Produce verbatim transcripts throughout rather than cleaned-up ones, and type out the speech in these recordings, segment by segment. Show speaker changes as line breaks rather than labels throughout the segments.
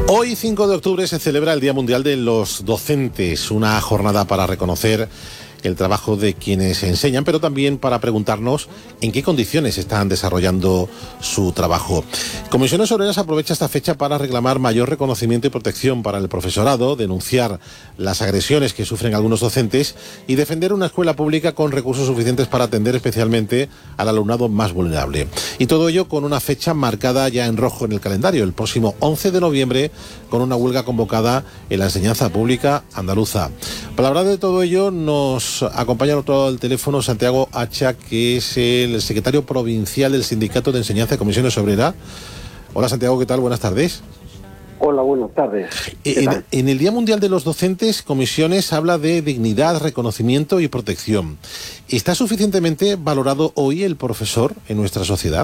Hoy, cinco de octubre, se celebra el Día Mundial de los Docentes, una jornada para reconocer el trabajo de quienes enseñan, pero también para preguntarnos en qué condiciones están desarrollando su trabajo. Comisiones Obreras aprovecha esta fecha para reclamar mayor reconocimiento y protección para el profesorado, denunciar las agresiones que sufren algunos docentes y defender una escuela pública con recursos suficientes para atender especialmente al alumnado más vulnerable. Y todo ello con una fecha marcada ya en rojo en el calendario, el próximo once de noviembre, con una huelga convocada en la enseñanza pública andaluza. Para hablar de todo ello nos acompaña al otro lado del teléfono Santiago Hacha, que es el secretario provincial del Sindicato de Enseñanza de Comisiones Obreras. Hola Santiago, ¿qué tal? Buenas tardes.
Hola, buenas tardes.
En, en el Día Mundial de los Docentes, Comisiones habla de dignidad, reconocimiento y protección. ¿Está suficientemente valorado hoy el profesor en nuestra sociedad?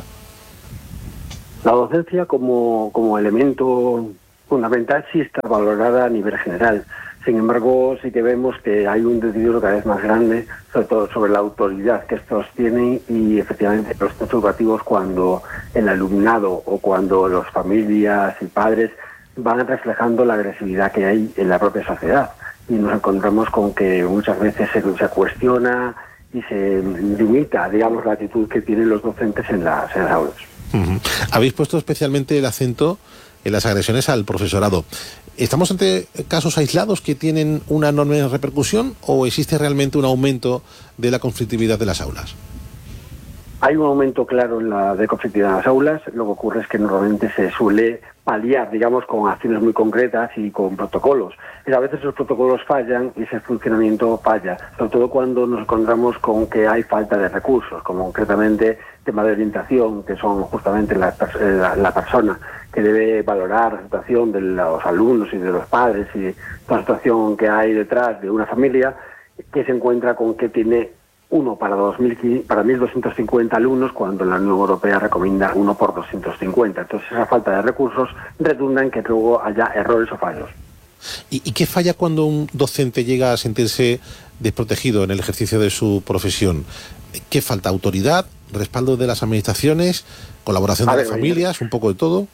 La docencia como, como elemento fundamental sí está valorada a nivel general. Sin embargo, sí que vemos que hay un deterioro cada vez más grande, sobre todo sobre la autoridad que estos tienen y efectivamente los centros educativos, cuando el alumnado o cuando las familias y padres van reflejando la agresividad que hay en la propia sociedad. Y nos encontramos con que muchas veces se, se cuestiona y se limita, digamos, la actitud que tienen los docentes en las, en las aulas.
Uh-huh. Habéis puesto especialmente el acento en las agresiones al profesorado. ¿Estamos ante casos aislados que tienen una enorme repercusión o existe realmente un aumento de la conflictividad de las aulas?
Hay un aumento claro en la de conflictividad en las aulas. Lo que ocurre es que normalmente se suele paliar, digamos, con acciones muy concretas y con protocolos. Pero a veces los protocolos fallan y ese funcionamiento falla, sobre todo cuando nos encontramos con que hay falta de recursos, como concretamente temas de orientación, que son justamente la, la, la persona que debe valorar la situación de los alumnos y de los padres y toda la situación que hay detrás de una familia, que se encuentra con que tiene uno para dos mil, para mil doscientos cincuenta alumnos, cuando la Unión Europea recomienda uno por doscientos cincuenta. Entonces esa falta de recursos redunda en que luego haya errores o fallos.
¿Y, y qué falla cuando un docente llega a sentirse desprotegido en el ejercicio de su profesión? ¿Qué falta? ¿Autoridad? ¿Respaldo de las administraciones? ¿Colaboración de las familias? ¿Un poco de todo?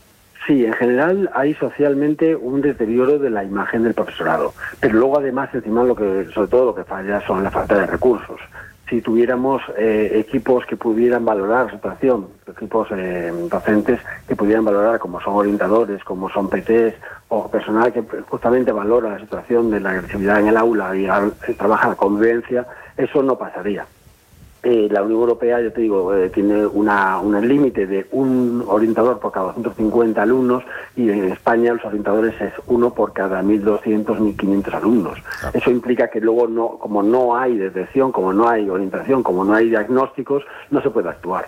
Sí, en general hay socialmente un deterioro de la imagen del profesorado, pero luego además encima lo que, sobre todo lo que falla son la falta de recursos. Si tuviéramos eh, equipos que pudieran valorar la situación, equipos eh, docentes que pudieran valorar, como son orientadores, como son P Ts o personal que justamente valora la situación de la agresividad en el aula y a, trabaja la convivencia, eso no pasaría. Eh, la Unión Europea, yo te digo, eh, tiene una, un límite de un orientador por cada doscientos cincuenta alumnos, y en España los orientadores es uno por cada mil doscientos, mil quinientos alumnos. Ah. Eso implica que luego, no, como no hay detección, como no hay orientación, como no hay diagnósticos, no se puede actuar.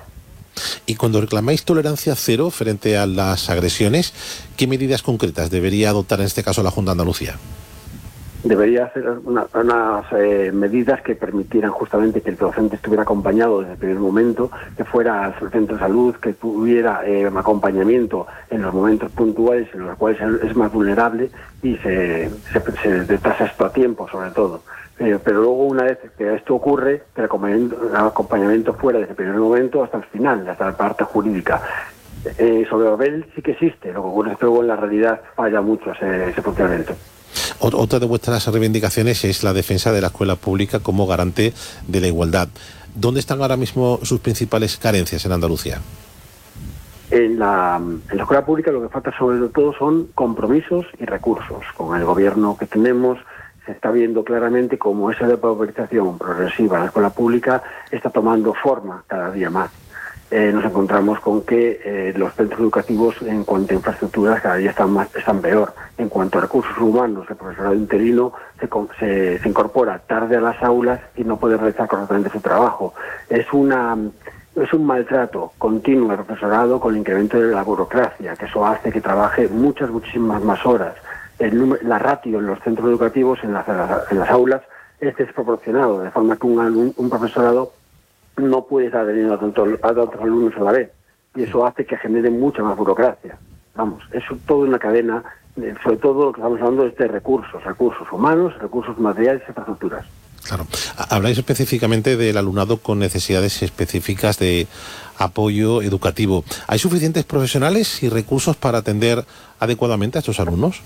Y cuando reclamáis tolerancia cero frente a las agresiones, ¿qué medidas concretas debería adoptar en este caso la Junta de Andalucía?
Debería hacer una, unas eh, medidas que permitieran justamente que el docente estuviera acompañado desde el primer momento, que fuera al centro de salud, que tuviera eh, acompañamiento en los momentos puntuales en los cuales es más vulnerable y se, se, se detecta esto a tiempo, sobre todo. Eh, pero luego, una vez que esto ocurre, que el acompañamiento, el acompañamiento fuera desde el primer momento hasta el final, hasta la parte jurídica. Eh, sobre el papel sí que existe, lo que ocurre es que luego en la realidad falla mucho ese, ese funcionamiento.
Otra de vuestras reivindicaciones es la defensa de la escuela pública como garante de la igualdad. ¿Dónde están ahora mismo sus principales carencias en Andalucía?
En la, en la escuela pública lo que falta sobre todo son compromisos y recursos. Con el gobierno que tenemos se está viendo claramente cómo esa depauperización progresiva en la escuela pública está tomando forma cada día más. Eh, nos encontramos con que eh, los centros educativos, en cuanto a infraestructuras, cada día están más están peor. En cuanto a recursos humanos, el profesorado interino se, se, se incorpora tarde a las aulas y no puede realizar correctamente su trabajo. Es una es un maltrato continuo al profesorado con el incremento de la burocracia, que eso hace que trabaje muchas, muchísimas más horas. El número, la ratio en los centros educativos, en las, en las aulas, es desproporcionado, de forma que un, un profesorado no puede estar atendiendo a tantos, a tantos alumnos a la vez, y eso hace que genere mucha más burocracia. Vamos, es toda una cadena, sobre todo lo que estamos hablando es de recursos, recursos humanos, recursos materiales y infraestructuras.
Claro. Habláis específicamente del alumnado con necesidades específicas de apoyo educativo. ¿Hay suficientes profesionales y recursos para atender adecuadamente a estos alumnos?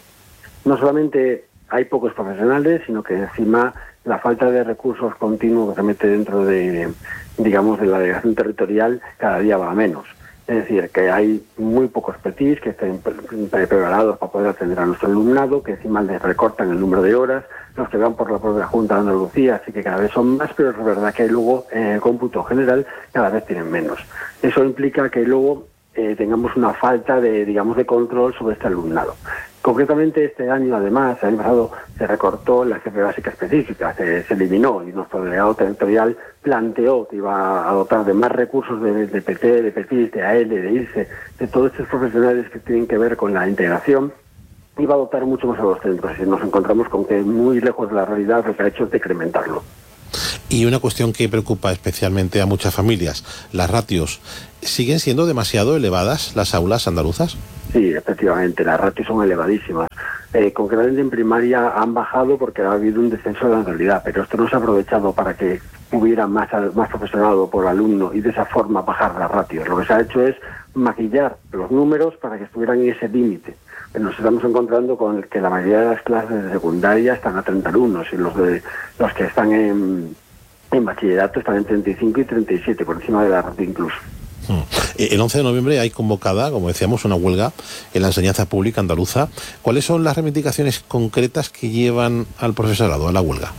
No solamente hay pocos profesionales, sino que encima la falta de recursos continuos que se mete dentro de, digamos, de la delegación territorial cada día va a menos. Es decir, que hay muy pocos expertise que estén preparados para poder atender a nuestro alumnado, que encima les recortan el número de horas, los que van por la propia Junta de Andalucía, así que cada vez son más, pero es verdad que luego en el cómputo general cada vez tienen menos. Eso implica que luego eh, tengamos una falta de, digamos, de control sobre este alumnado. Concretamente este año, además, el año pasado se recortó la jefe básica específica, se, se eliminó y nuestro delegado territorial planteó que iba a dotar de más recursos de, de P T, de P T I S, de A L, de I R S E, de todos estos profesionales que tienen que ver con la integración, iba a dotar mucho más a los centros y nos encontramos con que muy lejos de la realidad lo que ha hecho es decrementarlo.
Y una cuestión que preocupa especialmente a muchas familias, las ratios. ¿Siguen siendo demasiado elevadas las aulas andaluzas?
Sí, efectivamente, las ratios son elevadísimas. Eh, concretamente en primaria han bajado porque ha habido un descenso de la natalidad, pero esto no se ha aprovechado para que hubiera más, más profesorado por alumno y de esa forma bajar las ratios. Lo que se ha hecho es maquillar los números para que estuvieran en ese límite. Nos estamos encontrando con que la mayoría de las clases de secundaria están a treinta alumnos y los de los que están en, en bachillerato están en treinta y cinco y treinta y siete, por encima de la ratio incluso.
El once de noviembre hay convocada, como decíamos, una huelga en la enseñanza pública andaluza. ¿Cuáles son las reivindicaciones concretas que llevan al profesorado a la huelga?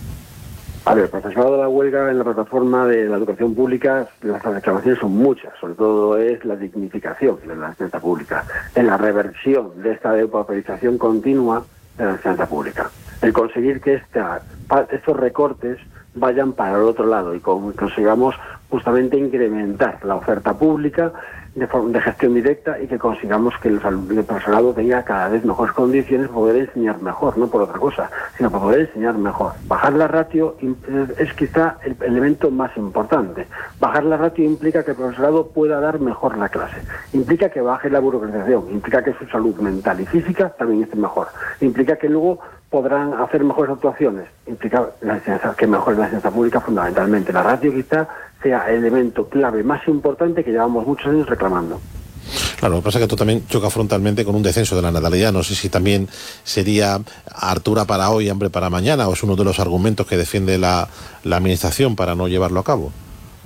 A ver, el profesorado de la huelga en la plataforma de la educación pública, las reclamaciones son muchas, sobre todo es la dignificación de la enseñanza pública, en la reversión de esta depauperización continua de la enseñanza pública, el conseguir que esta, estos recortes vayan para el otro lado y consigamos justamente incrementar la oferta pública de, de gestión directa y que consigamos que el, el profesorado tenga cada vez mejores condiciones para poder enseñar mejor, no por otra cosa, sino para poder enseñar mejor. Bajar la ratio es quizá el elemento más importante. Bajar la ratio implica que el profesorado pueda dar mejor la clase, implica que baje la burocratización, implica que su salud mental y física también esté mejor, implica que luego podrán hacer mejores actuaciones, implica la enseñanza, que mejore la enseñanza pública fundamentalmente. La ratio quizá sea el elemento clave más importante que llevamos muchos años reclamando.
Claro, lo que pasa es que esto también choca frontalmente con un descenso de la natalidad. No sé si también sería hartura para hoy, hambre para mañana, o es uno de los argumentos que defiende la, la administración para no llevarlo a cabo.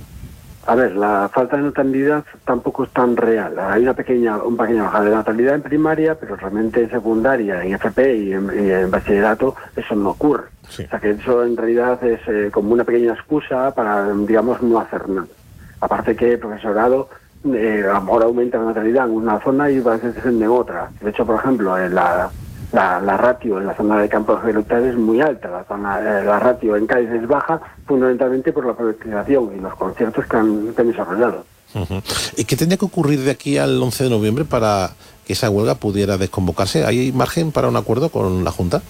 A ver, la falta de natalidad tampoco es tan real. Hay una pequeña, un pequeña bajada de natalidad en primaria, pero realmente en secundaria, en F P y en, y en bachillerato eso no ocurre. Sí. O sea que eso en realidad es eh, como una pequeña excusa para, digamos, no hacer nada. Aparte que el profesorado eh, a lo mejor aumenta la natalidad en una zona y va a descender en otra. De hecho, por ejemplo, en la, la, la ratio en la zona de Campos Gelutar es muy alta, la, zona, eh, la ratio en Cádiz es baja, fundamentalmente por la productivización y los conciertos que han, que han desarrollado.
Uh-huh. ¿Y qué tendría que ocurrir de aquí al once de noviembre para que esa huelga pudiera desconvocarse? ¿Hay margen para un acuerdo con la Junta?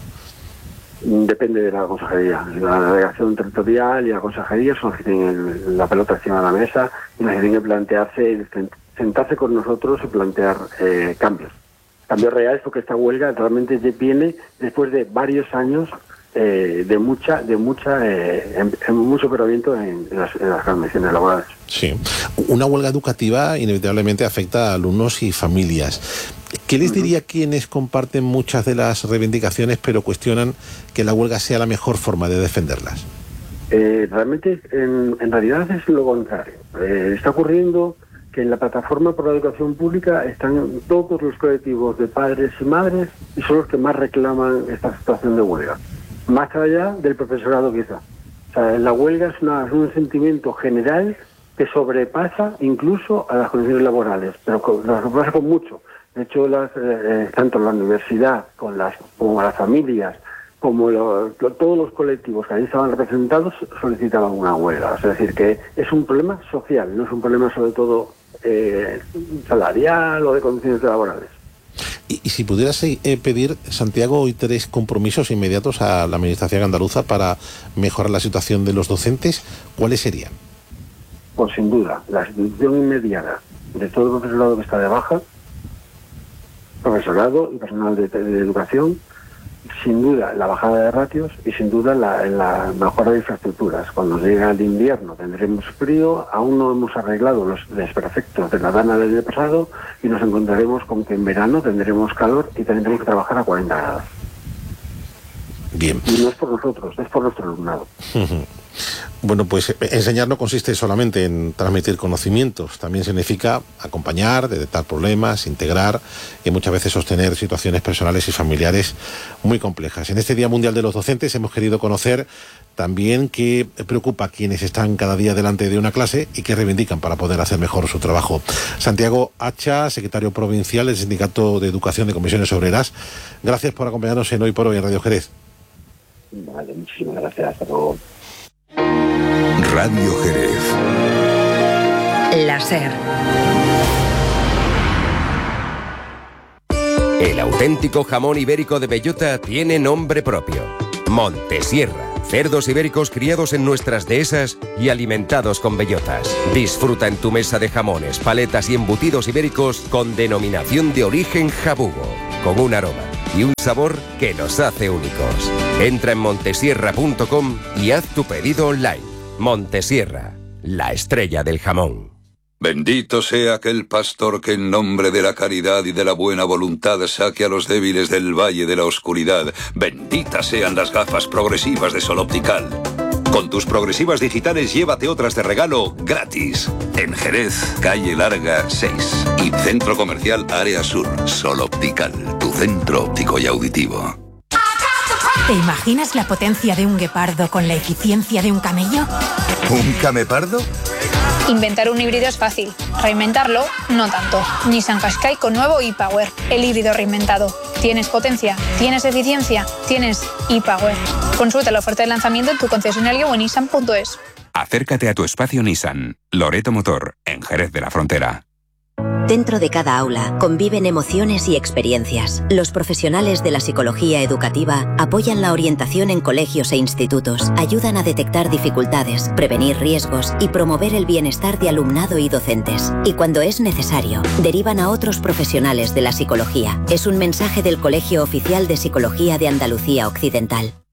Depende de la consejería. La delegación territorial y la consejería son los que tienen el, la pelota encima de la mesa y los que tienen que plantearse, sentarse con nosotros y plantear eh, cambios. Cambios reales, porque esta huelga realmente viene después de varios años eh, de mucha, de mucha, eh, en, en mucho operamiento en, en, las, en las condiciones laborales.
Sí, una huelga educativa inevitablemente afecta a alumnos y familias. ¿Qué les diría a quienes comparten muchas de las reivindicaciones pero cuestionan que la huelga sea la mejor forma de defenderlas?
Eh, realmente, en, en realidad es lo contrario. Eh, está ocurriendo que en la plataforma por la educación pública están todos los colectivos de padres y madres y son los que más reclaman esta situación de huelga. Más allá del profesorado quizá. O sea, la huelga es, una, es un sentimiento general que sobrepasa incluso a las condiciones laborales, pero con, lo sobrepasa con mucho. De hecho, las, eh, tanto la universidad con las, como las familias, como lo, lo, todos los colectivos que ahí estaban representados solicitaban una huelga. O sea, es decir, que es un problema social, no es un problema sobre todo eh, salarial o de condiciones laborales.
Y, y si pudieras eh, pedir, Santiago, hoy tres compromisos inmediatos a la Administración andaluza para mejorar la situación de los docentes, ¿cuáles serían?
Pues sin duda, la sustitución inmediata de todo el profesorado que está de baja, profesorado y personal de, de educación, sin duda la bajada de ratios y sin duda la, la mejora de infraestructuras. Cuando llega el invierno tendremos frío, aún no hemos arreglado los desperfectos de la dana del año pasado y nos encontraremos con que en verano tendremos calor y tendremos que trabajar a cuarenta grados.
Bien.
Y no es por nosotros, es por nuestro alumnado.
Bueno, pues enseñar no consiste solamente en transmitir conocimientos, también significa acompañar, detectar problemas, integrar y muchas veces sostener situaciones personales y familiares muy complejas. En este Día Mundial de los Docentes hemos querido conocer también qué preocupa a quienes están cada día delante de una clase y qué reivindican para poder hacer mejor su trabajo. Santiago Hacha, secretario provincial del Sindicato de Educación de Comisiones Obreras, gracias por acompañarnos en Hoy por Hoy en Radio Jerez.
Vale, muchísimas gracias. Hasta luego.
Radio Jerez.
La SER.
El auténtico jamón ibérico de bellota tiene nombre propio. Montesierra. Cerdos ibéricos criados en nuestras dehesas y alimentados con bellotas. Disfruta en tu mesa de jamones, paletas y embutidos ibéricos con denominación de origen jabugo, con un aroma y un sabor que nos hace únicos. Entra en montesierra punto com y haz tu pedido online. Montesierra, la estrella del jamón.
Bendito sea aquel pastor que en nombre de la caridad y de la buena voluntad saque a los débiles del valle de la oscuridad. Benditas sean las gafas progresivas de Sol Optical. Con tus progresivas digitales llévate otras de regalo gratis. En Jerez, calle Larga seis y Centro Comercial Área Sur. Sol Optical, tu centro óptico y auditivo.
¿Te imaginas la potencia de un guepardo con la eficiencia de un camello?
¿Un camepardo?
Inventar un híbrido es fácil, reinventarlo no tanto. Nissan Qashqai con nuevo e-Power, el híbrido reinventado. ¿Tienes potencia? ¿Tienes eficiencia? ¿Tienes e-Power? Consulta la oferta de lanzamiento en tu concesionario o en nissan punto es.
Acércate a tu espacio Nissan, Loreto Motor, en Jerez de la Frontera.
Dentro de cada aula conviven emociones y experiencias. Los profesionales de la psicología educativa apoyan la orientación en colegios e institutos, ayudan a detectar dificultades, prevenir riesgos y promover el bienestar de alumnado y docentes. Y cuando es necesario, derivan a otros profesionales de la psicología. Es un mensaje del Colegio Oficial de Psicología de Andalucía Occidental.